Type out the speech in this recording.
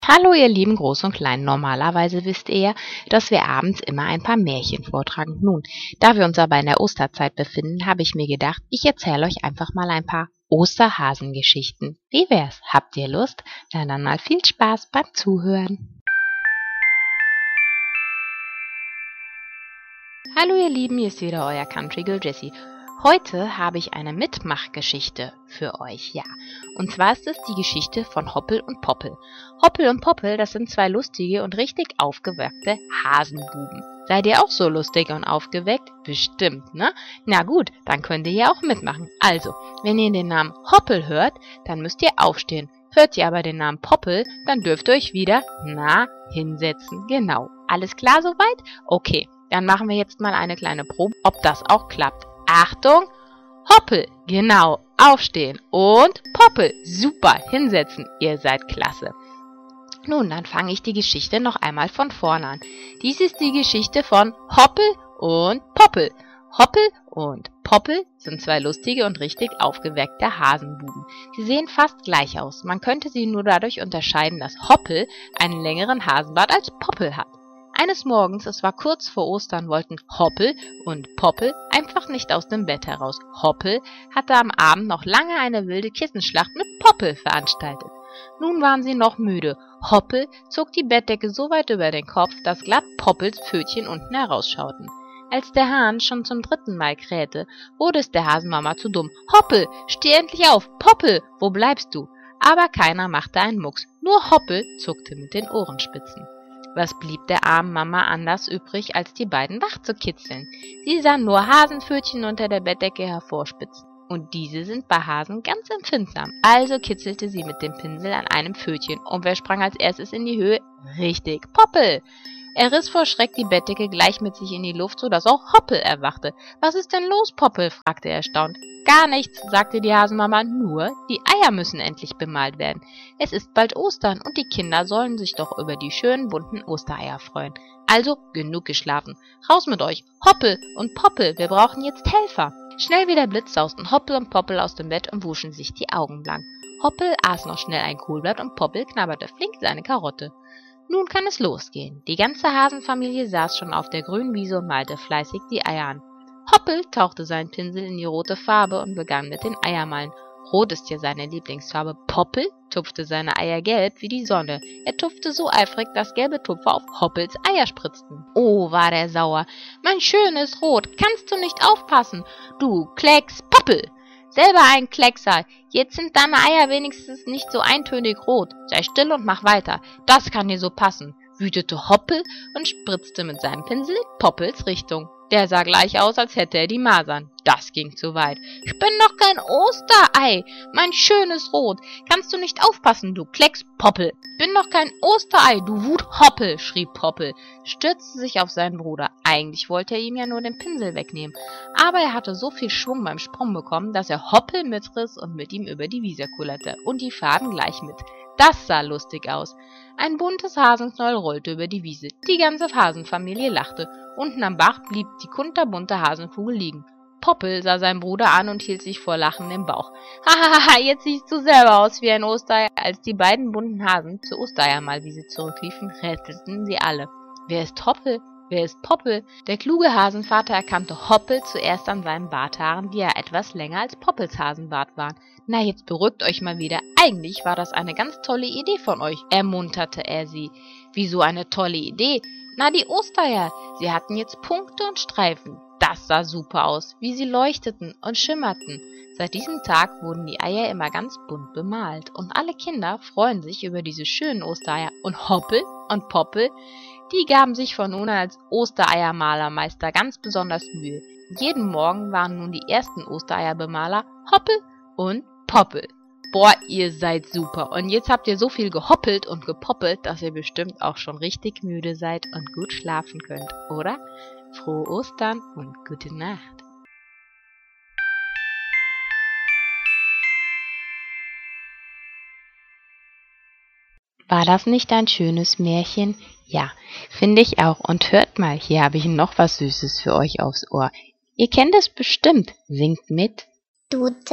Hallo ihr lieben Groß und Klein, normalerweise wisst ihr ja, dass wir abends immer ein paar Märchen vortragen. Nun, da wir uns aber in der Osterzeit befinden, habe ich mir gedacht, ich erzähle euch einfach mal ein paar Osterhasengeschichten. Wie wär's? Habt ihr Lust? Na dann mal viel Spaß beim Zuhören. Hallo ihr Lieben, hier ist wieder euer Country Girl Jessie. Heute habe ich eine Mitmachgeschichte für euch, ja. Und zwar ist es die Geschichte von Hoppel und Poppel. Hoppel und Poppel, das sind zwei lustige und richtig aufgeweckte Hasenbuben. Seid ihr auch so lustig und aufgeweckt? Bestimmt, ne? Na gut, dann könnt ihr ja auch mitmachen. Also, wenn ihr den Namen Hoppel hört, dann müsst ihr aufstehen. Hört ihr aber den Namen Poppel, dann dürft ihr euch wieder, hinsetzen. Genau. Alles klar soweit? Okay, dann machen wir jetzt mal eine kleine Probe, ob das auch klappt. Achtung, Hoppel, genau, aufstehen und Poppel, super, hinsetzen, ihr seid klasse. Nun, dann fange ich die Geschichte noch einmal von vorne an. Dies ist die Geschichte von Hoppel und Poppel. Hoppel und Poppel sind zwei lustige und richtig aufgeweckte Hasenbuben. Sie sehen fast gleich aus, man könnte sie nur dadurch unterscheiden, dass Hoppel einen längeren Hasenbart als Poppel hat. Eines Morgens, es war kurz vor Ostern, wollten Hoppel und Poppel einfach nicht aus dem Bett heraus. Hoppel hatte am Abend noch lange eine wilde Kissenschlacht mit Poppel veranstaltet. Nun waren sie noch müde. Hoppel zog die Bettdecke so weit über den Kopf, dass glatt Poppels Pfötchen unten herausschauten. Als der Hahn schon zum 3. Mal krähte, wurde es der Hasenmama zu dumm. »Hoppel, steh endlich auf! Poppel, wo bleibst du?« Aber keiner machte einen Mucks, nur Hoppel zuckte mit den Ohrenspitzen. Was blieb der armen Mama anders übrig, als die beiden wach zu kitzeln? Sie sah nur Hasenpfötchen unter der Bettdecke hervorspitzen. Und diese sind bei Hasen ganz empfindsam. Also kitzelte sie mit dem Pinsel an einem Pfötchen. Und wer sprang als erstes in die Höhe? Richtig, Poppel! Er riss vor Schreck die Bettdecke gleich mit sich in die Luft, sodass auch Hoppel erwachte. »Was ist denn los, Poppel?« fragte er erstaunt. »Gar nichts«, sagte die Hasenmama, »nur die Eier müssen endlich bemalt werden. Es ist bald Ostern und die Kinder sollen sich doch über die schönen bunten Ostereier freuen. Also genug geschlafen. Raus mit euch, Hoppel und Poppel, wir brauchen jetzt Helfer.« Schnell wie der Blitz sausten Hoppel und Poppel aus dem Bett und wuschen sich die Augen blank. Hoppel aß noch schnell ein Kohlblatt und Poppel knabberte flink seine Karotte. Nun kann es losgehen. Die ganze Hasenfamilie saß schon auf der grünen Wiese und malte fleißig die Eier an. Hoppel tauchte seinen Pinsel in die rote Farbe und begann mit den Eiermalen. Rot ist ja seine Lieblingsfarbe. Poppel tupfte seine Eier gelb wie die Sonne. Er tupfte so eifrig, dass gelbe Tupfer auf Hoppels Eier spritzten. Oh, war der sauer. »Mein schönes Rot, kannst du nicht aufpassen? Du Klecks Poppel! Selber ein Kleckser. Jetzt sind deine Eier wenigstens nicht so eintönig rot. Sei still und mach weiter. Das kann dir so passen«, wütete Hoppel und spritzte mit seinem Pinsel in Poppels Richtung. Der sah gleich aus, als hätte er die Masern. Das ging zu weit. »Ich bin doch kein Osterei, mein schönes Rot. Kannst du nicht aufpassen, du Klecks Poppel?« »Bin doch kein Osterei, du Wut Hoppel«, schrie Poppel, stürzte sich auf seinen Bruder. Eigentlich wollte er ihm ja nur den Pinsel wegnehmen, aber er hatte so viel Schwung beim Sprung bekommen, dass er Hoppel mitriss und mit ihm über die Wiese kullerte und die Faden gleich mit. Das sah lustig aus. Ein buntes Hasenknäuel rollte über die Wiese. Die ganze Hasenfamilie lachte. Unten am Bach blieb die kunterbunte Hasenkugel liegen. Poppel sah seinen Bruder an und hielt sich vor Lachen im Bauch. »Hahaha, jetzt siehst du selber aus wie ein Osterei.« Als die beiden bunten Hasen zur Ostereiermalwiese zurückliefen, rätselten sie alle. Wer ist Hoppel? Wer ist Poppel? Der kluge Hasenvater erkannte Hoppel zuerst an seinen Barthaaren, die ja etwas länger als Poppels Hasenbart waren. »Na, jetzt beruhigt euch mal wieder. Eigentlich war das eine ganz tolle Idee von euch«, ermunterte er sie. »Wieso eine tolle Idee?« »Na, die Ostereier. Sie hatten jetzt Punkte und Streifen. Das sah super aus, wie sie leuchteten und schimmerten.« Seit diesem Tag wurden die Eier immer ganz bunt bemalt und alle Kinder freuen sich über diese schönen Ostereier. Und Hoppel und Poppel, die gaben sich von nun an als Ostereiermalermeister ganz besonders Mühe. Jeden Morgen waren nun die ersten Ostereierbemaler Hoppel und Poppel. Boah, ihr seid super. Und jetzt habt ihr so viel gehoppelt und gepoppelt, dass ihr bestimmt auch schon richtig müde seid und gut schlafen könnt, oder? Frohe Ostern und gute Nacht. War das nicht ein schönes Märchen? Ja, finde ich auch. Und hört mal, hier habe ich noch was Süßes für euch aufs Ohr. Ihr kennt es bestimmt. Singt mit. Du